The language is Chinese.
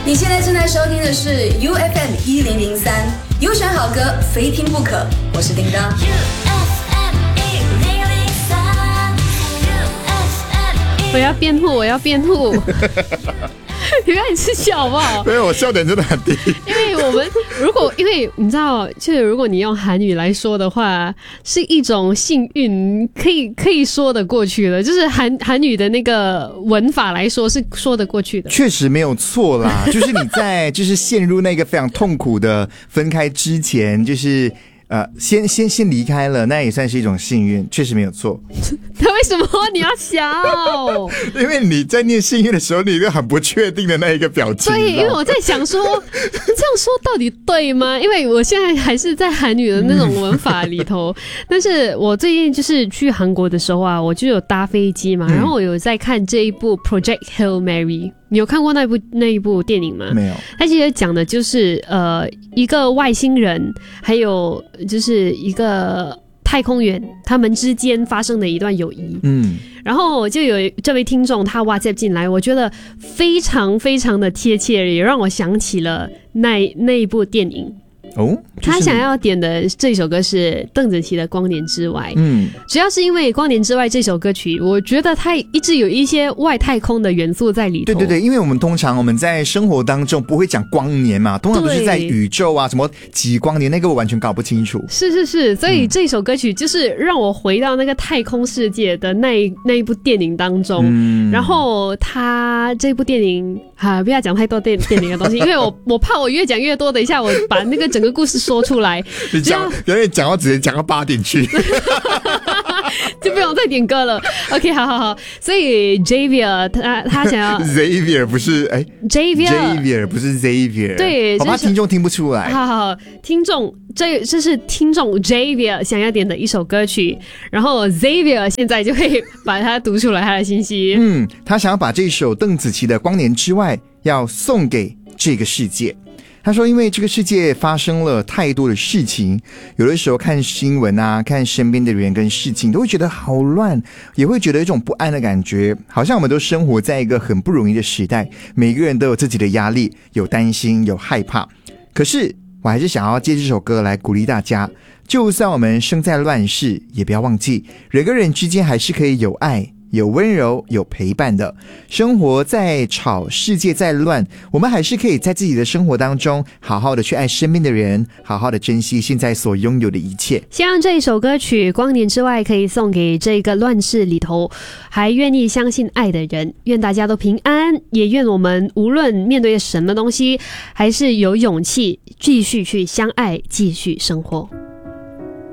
你现在正在收听的是 UFM 1003，优选好歌非听不可。我是叮当。 我要辩护，我要辩护。你看你是笑好不好？ 没有，我笑点真的很低。 因为我们因为你知道，就是如果你用韩语来说的话，是一种幸运，可以说得过去的，就是韩语的那个文法来说是说得过去的。 确实没有错啦，就是你在就是陷入那个非常痛苦的分开之前，就是先离开了，那也算是一种幸运，确实没有错。 他为什么你要笑？ 因为你在念幸运的时候，你一个很不确定的那一个表情。 对，因为我在想说，这样说到底对吗？因为我现在还是在韩语的那种文法里头，但是我最近就是去韩国的时候啊，我就有搭飞机嘛，然后我有在看这一部 Project Hail Mary。你有看过那一部电影吗？ 没有。它其实讲的就是一个外星人，还有就是一个太空员，他们之间发生的一段友谊。然后就有这位听众他 WhatsApp 进来，我觉得非常非常的贴切，也让我想起了那一部电影。他想要点的这首歌是邓紫棋的《光年之外》。主要是因为《光年之外》这首歌曲，我觉得它一直有一些外太空的元素在里头。 对，因为我们通常在生活当中不会讲光年嘛，通常都是在宇宙啊，什么几光年，那个我完全搞不清楚。 是，所以这首歌曲就是让我回到那个太空世界的那一部电影当中。然后他这部电影不要讲太多电影的东西，因为我怕我越讲越多，等一下我把那个整个故事说出来， 你讲到直接讲到8点去。 就不用再点歌了。OK， 好，所以 Javier 他想要 Xavier 不是Javier 不是 Xavier， 对， 好怕听众听不出来。 好，听众这是听众 Javier 想要点的一首歌曲，然后 Xavier 现在就会把它读出来他的信息。 他想要把这首邓紫棋的《光年之外》要送给这个世界。他说因为这个世界发生了太多的事情，有的时候看新闻啊，看身边的人跟事情都会觉得好乱，也会觉得一种不安的感觉，好像我们都生活在一个很不容易的时代，每个人都有自己的压力，有担心，有害怕。可是我还是想要借这首歌来鼓励大家，就算我们生在乱世，也不要忘记人跟人之间还是可以有爱，有温柔，有陪伴的。生活再吵，世界再乱，我们还是可以在自己的生活当中好好的去爱身边的人，好好的珍惜现在所拥有的一切。 希望这一首歌曲《光年之外》可以送给这个乱世里头还愿意相信爱的人，愿大家都平安，也愿我们无论面对什么东西，还是有勇气继续去相爱，继续生活。